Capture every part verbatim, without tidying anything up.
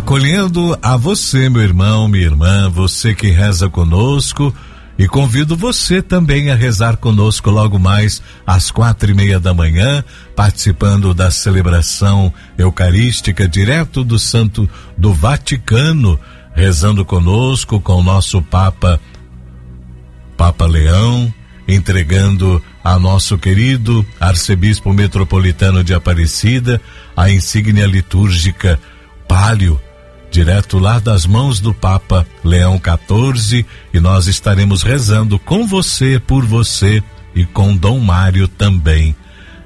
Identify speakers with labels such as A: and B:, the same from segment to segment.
A: Acolhendo a você, meu irmão, minha irmã, você que reza conosco, e convido você também a rezar conosco logo mais às quatro e meia da manhã, participando da celebração eucarística direto do Santo do Vaticano, rezando conosco com o nosso Papa, Papa Leão, entregando a nosso querido arcebispo metropolitano de Aparecida a insígnia litúrgica Pálio, direto lá das mãos do Papa Leão quatorze, e nós estaremos rezando com você, por você e com Dom Mário também.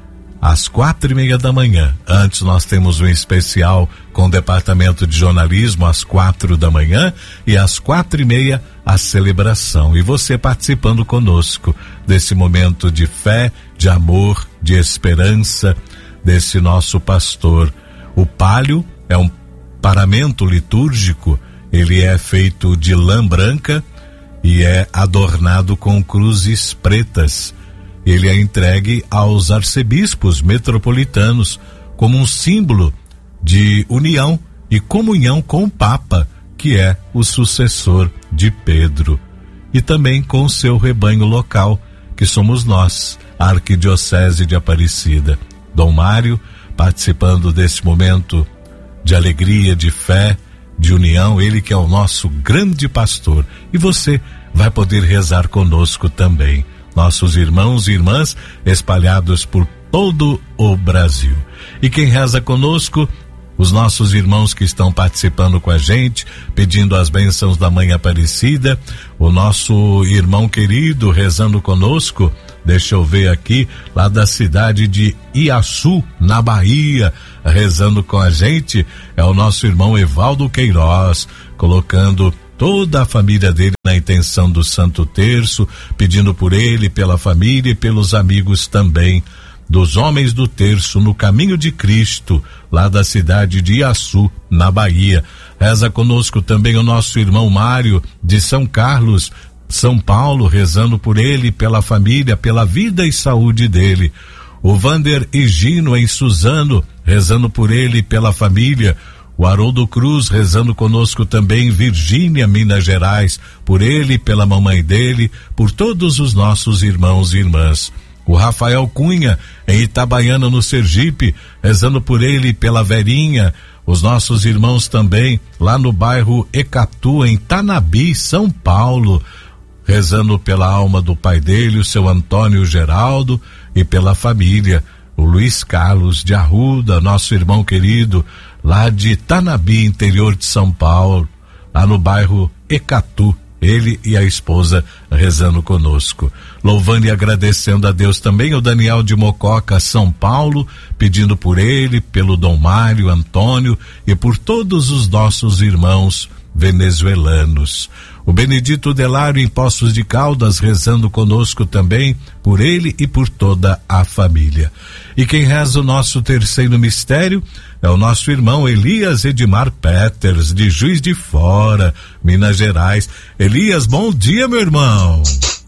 A: Às quatro e meia da manhã. Antes nós temos um especial com o departamento de jornalismo às quatro da manhã, e às quatro e meia a celebração. E você participando conosco desse momento de fé, de amor, de esperança desse nosso pastor. O pálio é um paramento litúrgico, ele é feito de lã branca e é adornado com cruzes pretas. Ele é entregue aos arcebispos metropolitanos como um símbolo de união e comunhão com o Papa, que é o sucessor de Pedro, e também com o seu rebanho local, que somos nós, a Arquidiocese de Aparecida. Dom Mário participando desse momento de alegria, de fé, de união, ele que é o nosso grande pastor. E você vai poder rezar conosco também. Nossos irmãos e irmãs espalhados por todo o Brasil. E quem reza conosco, os nossos irmãos que estão participando com a gente, pedindo as bênçãos da Mãe Aparecida, o nosso irmão querido rezando conosco, deixa eu ver aqui, lá da cidade de Iaçu, na Bahia, rezando com a gente, é o nosso irmão Evaldo Queiroz, colocando toda a família dele na intenção do Santo Terço, pedindo por ele, pela família e pelos amigos também dos homens do Terço no Caminho de Cristo, lá da cidade de Iaçu, na Bahia. Reza conosco também o nosso irmão Mário, de São Carlos, São Paulo, rezando por ele, pela família, pela vida e saúde dele. O Vander Higino em Suzano, rezando por ele, pela família. O Haroldo Cruz rezando conosco também, Virgínia, Minas Gerais, por ele, pela mamãe dele, por todos os nossos irmãos e irmãs. O Rafael Cunha em Itabaiana, no Sergipe, rezando por ele, pela Verinha. Os nossos irmãos também lá no bairro Ecatu, em Tanabi, São Paulo, rezando pela alma do pai dele, o seu Antônio Geraldo, e pela família. O Luiz Carlos de Arruda, nosso irmão querido, lá de Tanabi, interior de São Paulo, lá no bairro Ecatu, ele e a esposa rezando conosco. Louvando e agradecendo a Deus também o Daniel de Mococa, São Paulo, pedindo por ele, pelo Dom Mário, Antônio e por todos os nossos irmãos venezuelanos. O Benedito Delário em Poços de Caldas rezando conosco também, por ele e por toda a família. E quem reza o nosso terceiro mistério é o nosso irmão Elias Edmar Peters, de Juiz de Fora, Minas Gerais. Elias, bom dia, meu irmão.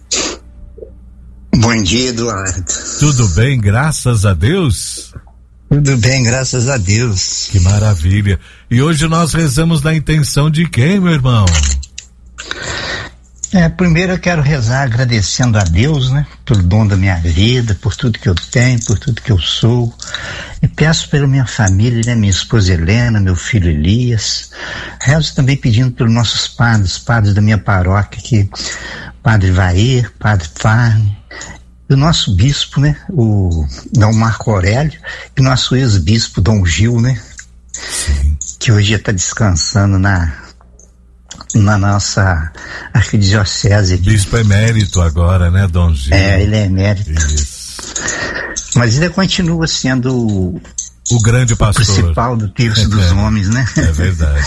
B: Bom dia, Eduardo.
A: Tudo bem, graças a Deus?
B: Tudo bem, graças a Deus.
A: Que maravilha. E hoje nós rezamos na intenção de quem, meu irmão?
B: É, primeiro eu quero rezar agradecendo a Deus, né, pelo dom da minha vida, por tudo que eu tenho, por tudo que eu sou, e peço pela minha família, né, minha esposa Helena, meu filho Elias. Rezo também pedindo pelos nossos padres, padres da minha paróquia aqui, Padre Vair, Padre Farne, e o nosso bispo, né, o Dom Marco Aurélio, e o nosso ex-bispo Dom Gil, né,
A: Sim.
B: que hoje está descansando na na nossa arquidiocese aqui.
A: Bispo emérito agora, né, Dom Gil?
B: É, ele é emérito.
A: Isso.
B: Mas ele continua sendo o,
A: o grande pastor,
B: o principal do terço
A: é,
B: dos
A: é,
B: homens, né?
A: É verdade.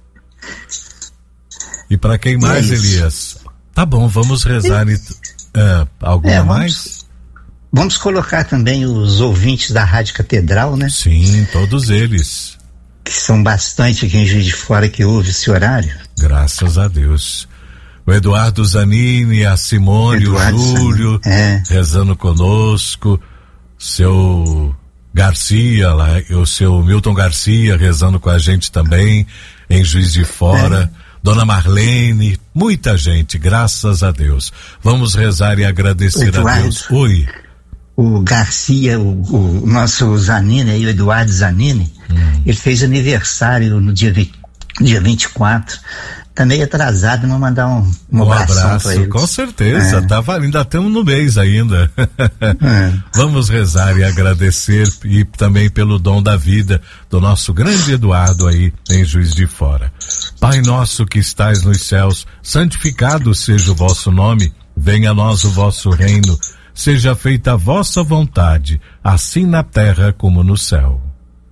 A: E para quem mais,
B: é
A: Elias? Tá bom, vamos rezar. E, uh, alguma
B: é, vamos,
A: mais?
B: Vamos colocar também os ouvintes da Rádio Catedral, né?
A: Sim, todos eles.
B: Que são bastante aqui em Juiz de Fora que ouve esse horário.
A: Graças a Deus. O Eduardo Zanini, a Simone, Eduardo o Júlio,
B: é.
A: rezando conosco. Seu Garcia, lá, o seu Milton Garcia rezando com a gente também, em Juiz de Fora, é. Dona Marlene, muita gente, graças a Deus. Vamos rezar e agradecer Eduardo, a Deus. Oi.
B: O Garcia, o, o nosso Zanini, aí, o Eduardo Zanini, hum. ele fez aniversário no dia, dia vinte e quatro. Tá meio atrasado, vamos mandar um, um,
A: um abraço pra eles. Com certeza, é. tá valendo, ainda estamos no mês ainda. É. Vamos rezar e agradecer e também pelo dom da vida do nosso grande Eduardo aí em Juiz de Fora. Pai nosso que estais nos céus, santificado seja o vosso nome, venha a nós o vosso reino, seja feita a vossa vontade, assim na terra como no céu.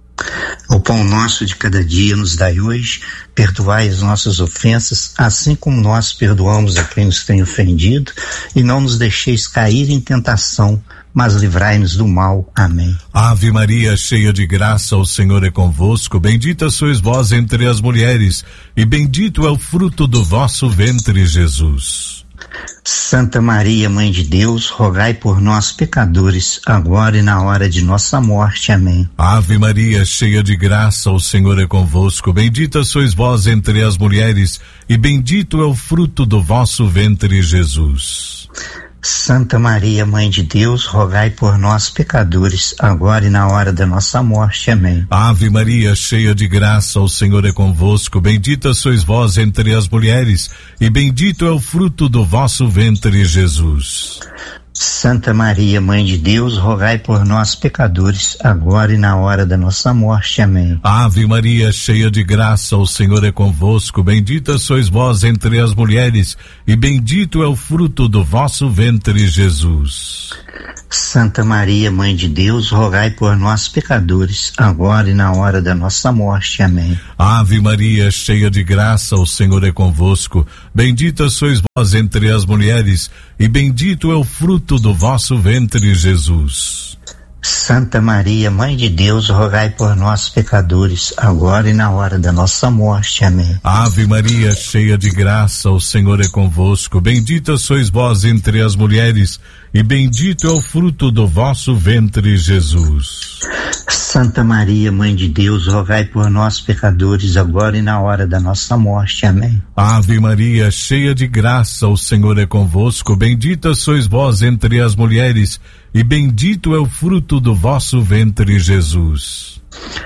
B: O pão nosso de cada dia nos dai hoje, perdoai as nossas ofensas, assim como nós perdoamos a quem nos tem ofendido, e não nos deixeis cair em tentação, mas livrai-nos do mal. Amém.
A: Ave Maria, cheia de graça, o Senhor é convosco, bendita sois vós entre as mulheres, e bendito é o fruto do vosso ventre, Jesus.
B: Santa Maria, Mãe de Deus, rogai por nós, pecadores, agora e na hora de nossa morte. Amém.
A: Ave Maria, cheia de graça, o Senhor é convosco, bendita sois vós entre as mulheres, e bendito é o fruto do vosso ventre, Jesus.
B: Santa Maria, Mãe de Deus, rogai por nós, pecadores, agora e na hora da nossa morte. Amém.
A: Ave Maria, cheia de graça, o Senhor é convosco, bendita sois vós entre as mulheres, e bendito é o fruto do vosso ventre, Jesus.
B: Santa Maria, Mãe de Deus, rogai por nós, pecadores, agora e na hora da nossa morte. Amém.
A: Ave Maria, cheia de graça, o Senhor é convosco, bendita sois vós entre as mulheres, e bendito é o fruto do vosso ventre, Jesus.
B: Santa Maria, Mãe de Deus, rogai por nós, pecadores, agora e na hora da nossa morte. Amém.
A: Ave Maria, cheia de graça, o Senhor é convosco, bendita sois vós entre as mulheres, e bendito é o fruto do vosso ventre, Jesus.
B: Santa Maria, Mãe de Deus, rogai por nós, pecadores, agora e na hora da nossa morte. Amém.
A: Ave Maria, cheia de graça, o Senhor é convosco, bendita sois vós entre as mulheres, e bendito é o fruto do vosso ventre, Jesus.
B: Santa Maria, Mãe de Deus, rogai por nós, pecadores, agora e na hora da nossa morte. Amém.
A: Ave Maria, cheia de graça, o Senhor é convosco, bendita sois vós entre as mulheres, e bendito é o fruto do vosso ventre, Jesus.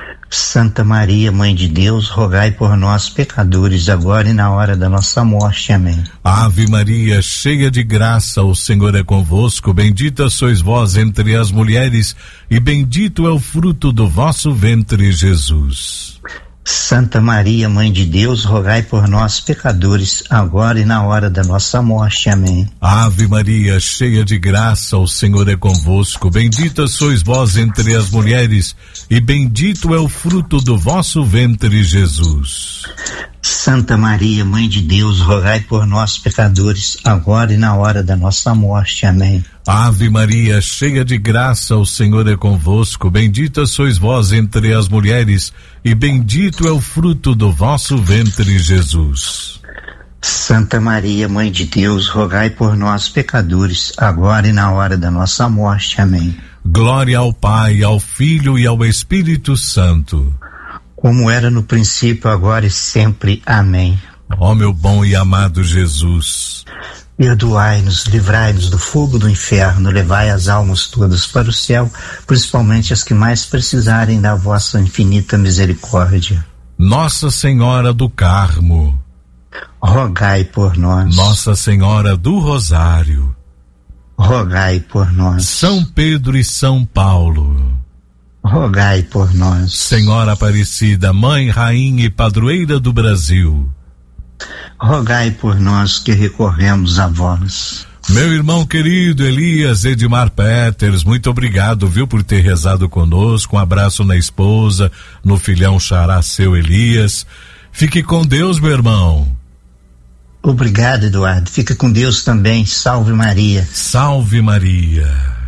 B: Santa Maria, Mãe de Deus, rogai por nós, pecadores, agora e na hora da nossa morte. Amém.
A: Ave Maria, cheia de graça, o Senhor é convosco, bendita sois vós entre as mulheres, e bendito é o fruto do vosso ventre, Jesus.
B: Santa Maria, Mãe de Deus, rogai por nós, pecadores, agora e na hora da nossa morte. Amém.
A: Ave Maria, cheia de graça, o Senhor é convosco, bendita sois vós entre as mulheres, e bendito é o fruto do vosso ventre, Jesus.
B: Santa Maria, Mãe de Deus, rogai por nós, pecadores, agora e na hora da nossa morte. Amém.
A: Ave Maria, cheia de graça, o Senhor é convosco, bendita sois vós entre as mulheres, e bendito é o fruto do vosso ventre, Jesus.
B: Santa Maria, Mãe de Deus, rogai por nós, pecadores, agora e na hora da nossa morte. Amém.
A: Glória ao Pai, ao Filho e ao Espírito Santo,
B: como era no princípio, agora e sempre. Amém.
A: Ó meu bom e amado Jesus,
B: perdoai-nos, livrai-nos do fogo do inferno, levai as almas todas para o céu, principalmente as que mais precisarem da vossa infinita misericórdia.
A: Nossa Senhora do Carmo,
B: rogai por nós.
A: Nossa Senhora do Rosário,
B: rogai por nós.
A: São Pedro e São Paulo,
B: rogai por nós.
A: Senhora Aparecida, Mãe, Rainha e Padroeira do Brasil,
B: rogai por nós que recorremos a vós.
A: Meu irmão querido Elias Edmar Peters, muito obrigado, viu, por ter rezado conosco. Um abraço na esposa, no filhão xará seu Elias. Fique com Deus, meu irmão.
B: Obrigado, Eduardo. Fica com Deus também. Salve Maria.
A: Salve Maria.